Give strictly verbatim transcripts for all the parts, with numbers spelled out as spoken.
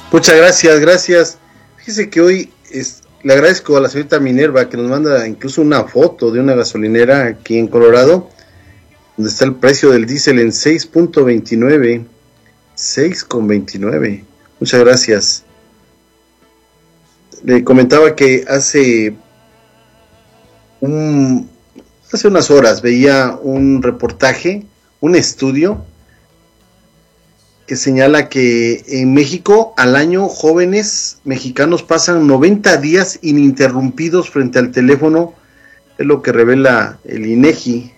Muchas gracias, gracias. Fíjese que hoy es, le agradezco a la señorita Minerva que nos manda incluso una foto de una gasolinera aquí en Colorado, donde está el precio del diésel en seis punto veintinueve. seis con veintinueve. Muchas gracias. Le comentaba que hace un, hace unas horas veía un reportaje, un estudio que señala que en México al año jóvenes mexicanos pasan noventa días ininterrumpidos frente al teléfono, es lo que revela el INEGI.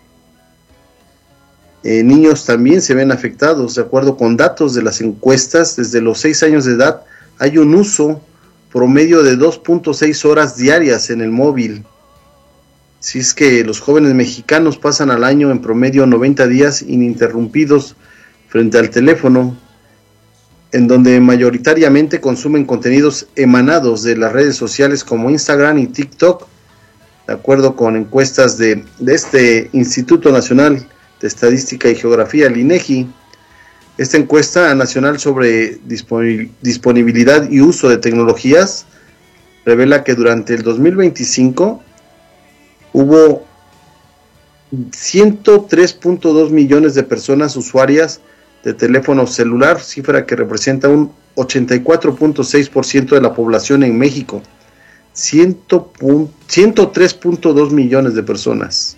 Eh, niños también se ven afectados, de acuerdo con datos de las encuestas, desde los seis años de edad hay un uso promedio de dos punto seis horas diarias en el móvil. Si es que los jóvenes mexicanos pasan al año en promedio noventa días ininterrumpidos frente al teléfono, en donde mayoritariamente consumen contenidos emanados de las redes sociales como Instagram y TikTok, de acuerdo con encuestas de, de este Instituto Nacional de Estadística y Geografía, el INEGI. Esta encuesta nacional sobre disponibilidad y uso de tecnologías revela que durante el dos mil veinticinco hubo ciento tres punto dos millones de personas usuarias de teléfono celular, cifra que representa un ochenta y cuatro punto seis por ciento de la población en México. ciento tres punto dos millones de personas.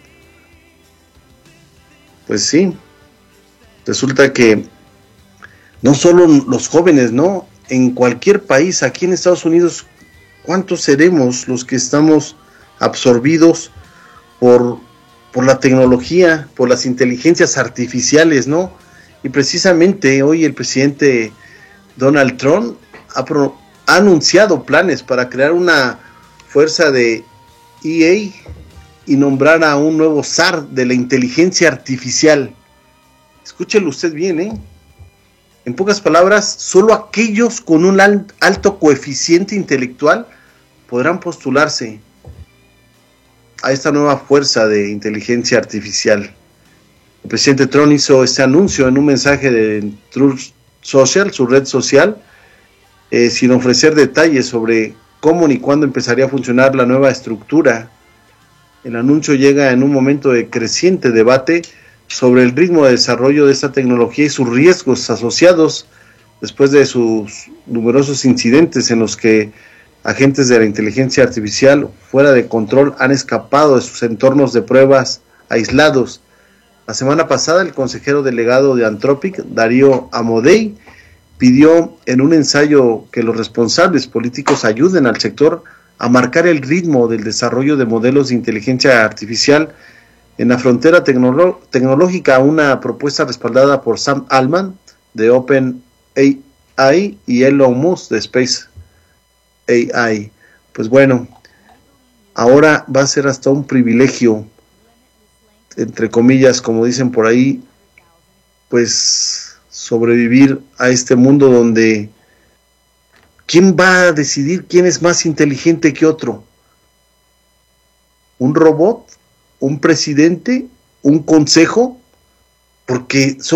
Pues sí, resulta que no solo los jóvenes, ¿no? En cualquier país, aquí en Estados Unidos, ¿cuántos seremos los que estamos absorbidos por, por la tecnología, por las inteligencias artificiales, ¿no? Y precisamente hoy el presidente Donald Trump ha, pro, ha anunciado planes para crear una fuerza de E A y nombrar a un nuevo zar de la inteligencia artificial. Escúchelo usted bien, ¿eh? En pocas palabras, solo aquellos con un alto coeficiente intelectual podrán postularse a esta nueva fuerza de inteligencia artificial. El presidente Trump hizo este anuncio en un mensaje de Truth Social, su red social, eh, sin ofrecer detalles sobre cómo ni cuándo empezaría a funcionar la nueva estructura. El anuncio llega en un momento de creciente debate sobre el ritmo de desarrollo de esta tecnología y sus riesgos asociados después de sus numerosos incidentes en los que agentes de la inteligencia artificial fuera de control han escapado de sus entornos de pruebas aislados. La semana pasada, el consejero delegado de Anthropic, Darío Amodei, pidió en un ensayo que los responsables políticos ayuden al sector a marcar el ritmo del desarrollo de modelos de inteligencia artificial en la frontera tecnolo- tecnológica, una propuesta respaldada por Sam Altman de OpenAI y Elon Musk de Space A I. Pues bueno, ahora va a ser hasta un privilegio, entre comillas, como dicen por ahí, pues sobrevivir a este mundo donde ¿quién va a decidir quién es más inteligente que otro? ¿Un robot? ¿Un presidente? ¿Un consejo? Porque son